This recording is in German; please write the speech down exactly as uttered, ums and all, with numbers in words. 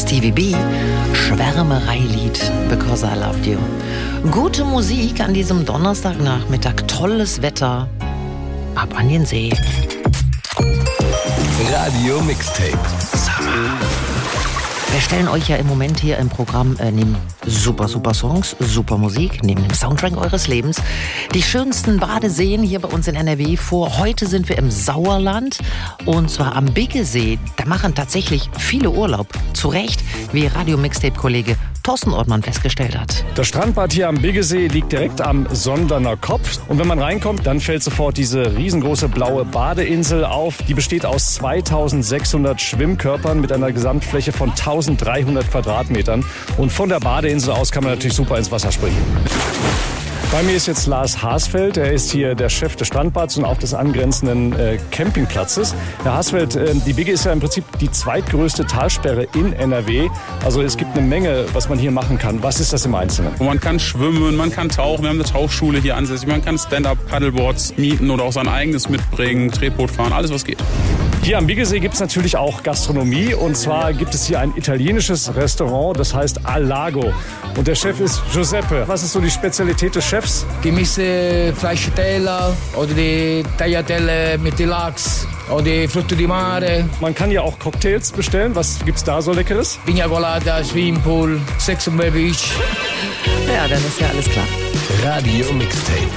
Stevie B, Schwärmereilied, Because I Loved You. Gute Musik an diesem Donnerstagnachmittag, tolles Wetter, ab an den See. Radio Mixtape. Wir stellen euch ja im Moment hier im Programm äh, neben super, super Songs, super Musik, neben dem Soundtrack eures Lebens, die schönsten Badeseen hier bei uns in N R W vor. Heute sind wir im Sauerland und zwar am Biggesee. Da machen tatsächlich viele Urlaub. Zu Recht, wie Radio-Mixtape-Kollege Thorsten Ortmann festgestellt hat. Das Strandbad hier am Biggesee liegt direkt am Sonderner Kopf. Und wenn man reinkommt, dann fällt sofort diese riesengroße blaue Badeinsel auf. Die besteht aus zweitausendsechshundert Schwimmkörpern mit einer Gesamtfläche von eintausenddreihundert Quadratmetern. Und von der Badeinsel aus kann man natürlich super ins Wasser springen. Bei mir ist jetzt Lars Hasfeld, er ist hier der Chef des Strandbads und auch des angrenzenden äh, Campingplatzes. Herr Hasfeld, äh, die Bigge ist ja im Prinzip die zweitgrößte Talsperre in N R W. Also es gibt eine Menge, was man hier machen kann. Was ist das im Einzelnen? Man kann schwimmen, man kann tauchen, wir haben eine Tauchschule hier ansässig, man kann Stand-Up-Paddleboards mieten oder auch sein eigenes mitbringen, Tretboot fahren, alles was geht. Hier am Biggesee gibt es natürlich auch Gastronomie und zwar gibt es hier ein italienisches Restaurant, das heißt Al Lago. Und der Chef ist Giuseppe. Was ist so die Spezialität des Chefs? Gemische Fleischteller oder die Tagliatelle mit Lachs oder die Früchte di Mare. Man kann ja auch Cocktails bestellen. Was gibt's da so Leckeres? Pina Colada, Swimmingpool, Sex and Beach. Ja, dann ist ja alles klar. Radio Mixtape.